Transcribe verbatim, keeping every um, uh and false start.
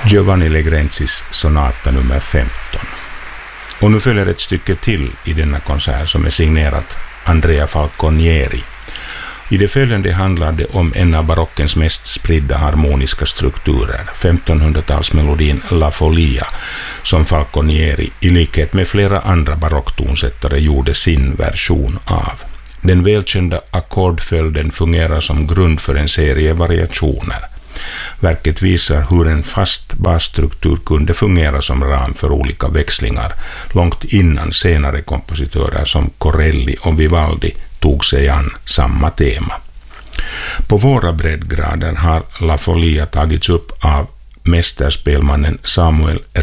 Giovanni Legrenzis sonata nummer femton. Och nu följer ett stycke till i denna konsert som är signerat Andrea Falconieri. I det följande handlar det om en av barockens mest spridda harmoniska strukturer, femtonhundratalsmelodin La Folia, som Falconieri i likhet med flera andra barocktonsättare gjorde sin version av. Den välkända ackordföljden fungerar som grund för en serie variationer. Verket visar hur en fast basstruktur kunde fungera som ram för olika växlingar, långt innan senare kompositörer som Corelli och Vivaldi tog sig an samma tema. På våra breddgrader har La Folia tagits upp av mästerspelmannen Samuel